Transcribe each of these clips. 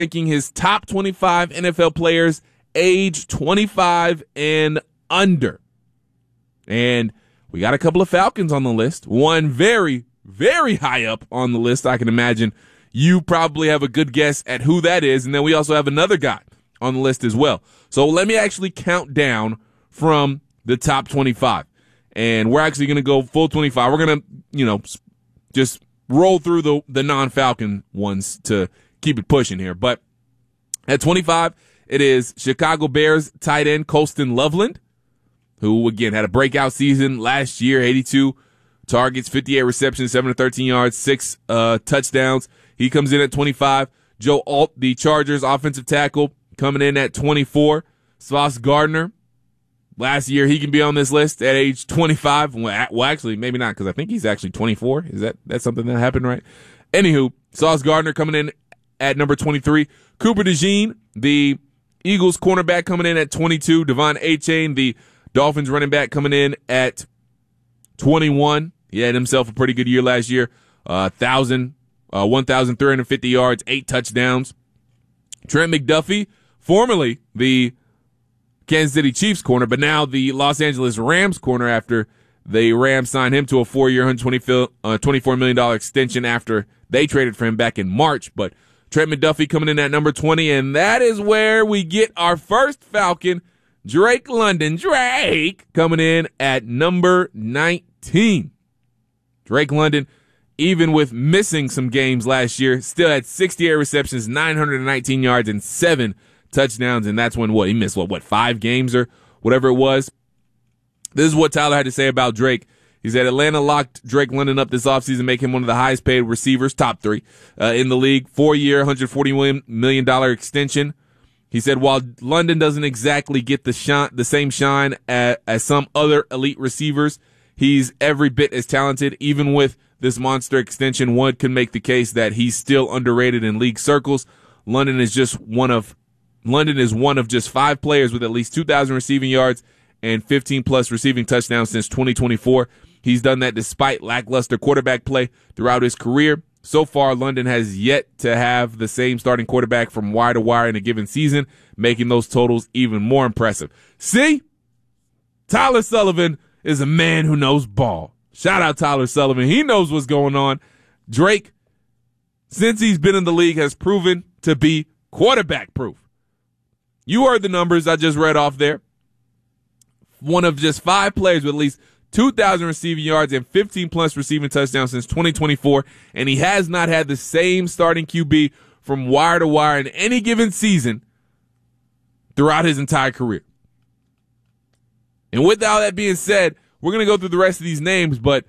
ranking his top 25 NFL players age 25 and under. And we got a couple of Falcons on the list. One very, very high up on the list. I can imagine you probably have a good guess at who that is. And then we also have another guy on the list as well. So let me actually count down from the top 25. And we're actually going to go full 25. We're going to, just roll through the non-Falcon ones to keep it pushing here. But at 25, it is Chicago Bears tight end Colston Loveland, who, again, had a breakout season last year, 82 targets, 58 receptions, 713 yards, 6 touchdowns. He comes in at 25. Joe Alt, the Chargers offensive tackle, coming in at 24. Sauce Gardner, last year he can be on this list at age 25. Well, actually, maybe not, because I think he's actually 24. Is that's something that happened, right? Anywho, Sauce Gardner coming in at number 23. Cooper DeJean, the Eagles cornerback, coming in at 22. Devon Achane, the Dolphins running back, coming in at 21. He had himself a pretty good year last year. 1,350 yards, 8 touchdowns. Trent McDuffie, formerly the Kansas City Chiefs corner, but now the Los Angeles Rams corner after the Rams signed him to a 4-year, $24 million extension after they traded for him back in March. But Trent McDuffie coming in at number 20, and that is where we get our first Falcon, Drake London. Drake coming in at number 19. Drake London, even with missing some games last year, still had 68 receptions, 919 yards, and 7 touchdowns, and that's when he missed 5 games or whatever it was. This is what Tyler had to say about Drake. He said Atlanta locked Drake London up this offseason, making him one of the highest paid receivers, top 3 in the league. 4-year, $140 million extension. He said while London doesn't exactly get the same shine as some other elite receivers, he's every bit as talented. Even with this monster extension, one could make the case that he's still underrated in league circles. London is one of just 5 players with at least 2,000 receiving yards and 15-plus receiving touchdowns since 2024. He's done that despite lackluster quarterback play throughout his career. So far, London has yet to have the same starting quarterback from wire to wire in a given season, making those totals even more impressive. See? Tyler Sullivan is a man who knows ball. Shout out Tyler Sullivan. He knows what's going on. Drake, since he's been in the league, has proven to be quarterback proof. You heard the numbers I just read off there. One of just 5 players with at least 2,000 receiving yards and 15-plus receiving touchdowns since 2024, and he has not had the same starting QB from wire to wire in any given season throughout his entire career. And with all that being said, we're going to go through the rest of these names, but,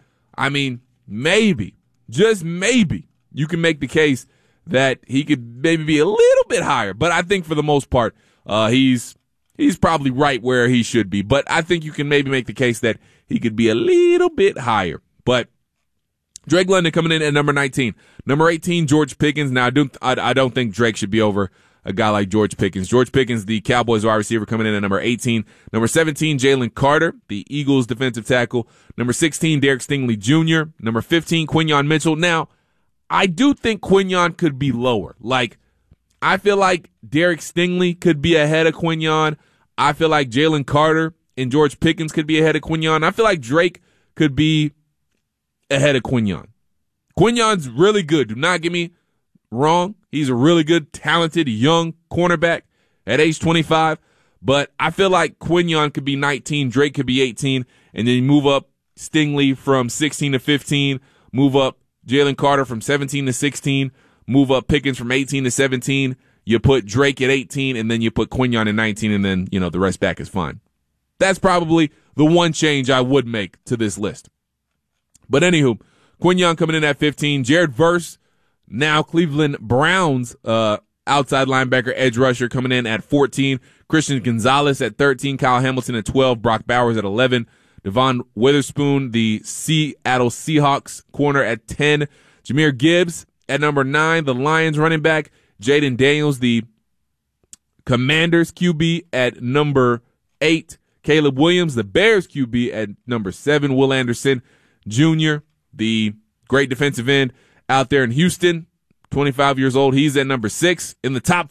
maybe, just maybe, you can make the case that he could maybe be a little bit higher. But I think for the most part, he's probably right where he should be. But I think you can maybe make the case that he could be a little bit higher. But Drake London coming in at number 19. Number 18, George Pickens. Now, I don't think Drake should be over a guy like George Pickens. George Pickens, the Cowboys wide receiver, coming in at number 18. Number 17, Jalen Carter, the Eagles defensive tackle. Number 16, Derek Stingley Jr. Number 15, Quinyon Mitchell. Now, I do think Quinyon could be lower. I feel like Derek Stingley could be ahead of Quinyon. I feel like Jalen Carter and George Pickens could be ahead of Quinyon. I feel like Drake could be ahead of Quinyon. Quinyon's really good. Do not get me wrong. He's a really good, talented, young cornerback at age 25. But I feel like Quinyon could be 19, Drake could be 18, and then you move up Stingley from 16 to 15, move up Jalen Carter from 17 to 16, move up Pickens from 18 to 17. You put Drake at 18, and then you put Quinyon at 19, and then, the rest back is fine. That's probably the one change I would make to this list. But anywho, Quinyon coming in at 15. Jared Verse, now Cleveland Browns outside linebacker, edge rusher, coming in at 14. Christian Gonzalez at 13. Kyle Hamilton at 12. Brock Bowers at 11. Devon Witherspoon, the Seattle Seahawks corner, at 10. Jahmyr Gibbs at number 9. The Lions running back. Jaden Daniels, the Commanders QB, at number 8. Caleb Williams, the Bears QB, at number 7. Will Anderson Jr., the great defensive end out there in Houston, 25 years old. He's at number 6. In the top